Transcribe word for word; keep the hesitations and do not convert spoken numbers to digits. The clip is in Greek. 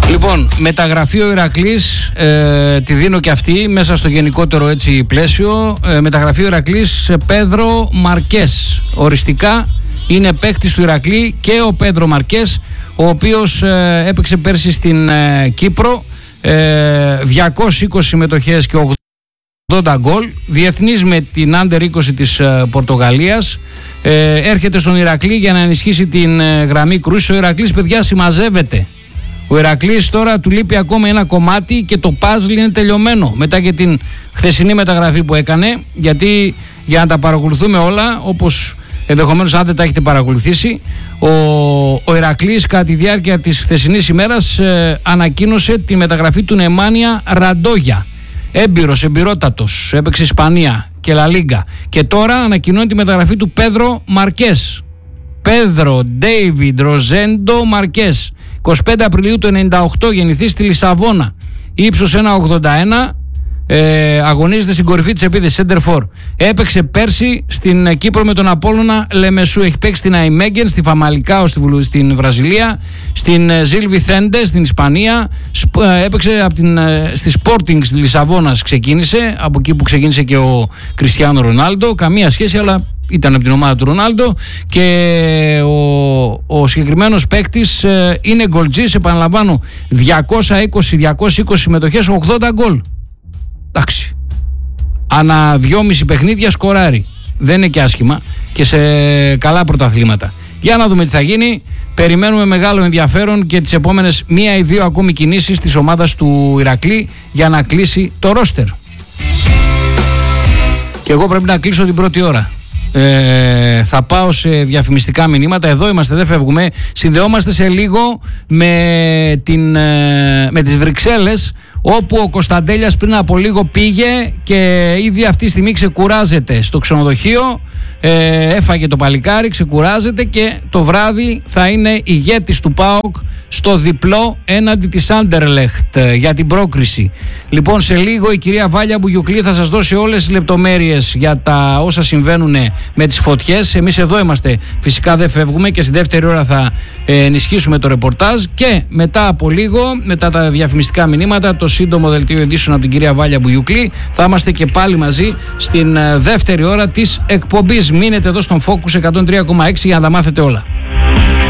Λοιπόν, μεταγραφή ο Ηρακλής, ε, τη δίνω και αυτή μέσα στο γενικότερο έτσι πλαίσιο. Ε, μεταγραφή ο Ηρακλής, Πέδρο Μαρκές. Οριστικά είναι παίκτης του Ηρακλή και ο Πέδρο Μαρκές, ο οποίος ε, έπαιξε πέρσι στην ε, Κύπρο, ε, διακόσιες είκοσι συμμετοχές και ογδόντα γκολ, διεθνής με την Άντερ είκοσι της ε, Πορτογαλίας. Ε, έρχεται στον Ηρακλή για να ενισχύσει την ε, γραμμή κρούσης. Ο Ηρακλής, παιδιά, συμμαζεύεται. Ο Ηρακλής τώρα του λείπει ακόμα ένα κομμάτι και το puzzle είναι τελειωμένο μετά και την χθεσινή μεταγραφή που έκανε, γιατί για να τα παρακολουθούμε όλα, όπως ενδεχομένως αν δεν τα έχετε παρακολουθήσει, ο, ο Ηρακλής κατά τη διάρκεια της χθεσινής ημέρας ε, ανακοίνωσε τη μεταγραφή του Νεμάνια Ραντόγια. Έμπειρος, εμπειρότατος, έπαιξε Ισπανία και Λα Λίγκα, και τώρα ανακοινώνει τη μεταγραφή του Πέδρο Μαρκές. Πέδρο Ντέιβιντ Ροζέντο Μαρκές, εικοστή πέμπτη Απριλίου του ενενήντα οκτώ, γεννηθεί στη Λισαβόνα, ύψος ένα ογδόντα ένα, ε, αγωνίζεται στην κορυφή της επίθεσης, center for. Έπαιξε πέρσι στην Κύπρο με τον Απόλλωνα Λεμεσού, έχει παίξει στην Αϊμέγγεν, στη Φαμαλικάο στην Βραζιλία, στην Ζιλ Βιθέντε στην Ισπανία, έπαιξε από την, στη Sporting στη Λισαβόνας, ξεκίνησε από εκεί που ξεκίνησε και ο Κριστιάνο Ρονάλντο, καμία σχέση, αλλά ήταν από την ομάδα του Ρονάλντο, και ο, ο συγκεκριμένος παίκτης ε, είναι γκολτζής, επαναλαμβάνω, διακόσιες είκοσι, διακόσιες είκοσι συμμετοχές, ογδόντα γκολ. Εντάξει, ανά δυόμιση παιχνίδια σκοράρει, δεν είναι και άσχημα, και σε καλά πρωταθλήματα. Για να δούμε τι θα γίνει. Περιμένουμε μεγάλο ενδιαφέρον και τις επόμενες μία ή δύο ακόμη κινήσεις της ομάδας του Ηρακλή για να κλείσει το ρόστερ. Και εγώ πρέπει να κλείσω την πρώτη ώρα. Ε, θα πάω σε διαφημιστικά μηνύματα. Εδώ είμαστε, δεν φεύγουμε. Συνδεόμαστε σε λίγο με, την, με τις Βρυξέλλες, όπου ο Κωνσταντέλιας πριν από λίγο πήγε και ήδη αυτή τη στιγμή ξεκουράζεται στο ξενοδοχείο. Ε, έφαγε το παλικάρι, ξεκουράζεται, και το βράδυ θα είναι ηγέτης του ΠΑΟΚ στο διπλό έναντι της Άντερλεχτ για την πρόκριση. Λοιπόν, σε λίγο η κυρία Βάλια Μπουγιουκλή θα σας δώσει όλες τις λεπτομέρειες για τα όσα συμβαίνουν με τις φωτιές. Εμείς εδώ είμαστε, φυσικά δεν φεύγουμε, και στη δεύτερη ώρα θα ενισχύσουμε το ρεπορτάζ, και μετά από λίγο, μετά τα διαφημιστικά μηνύματα, το σύντομο δελτίο ειδήσεων από την κυρία Βάλια Μπουγιουκλή, θα είμαστε και πάλι μαζί στην δεύτερη ώρα της εκπομπής. Μείνετε εδώ στον Focus εκατόν τρία κόμμα έξι για να τα μάθετε όλα.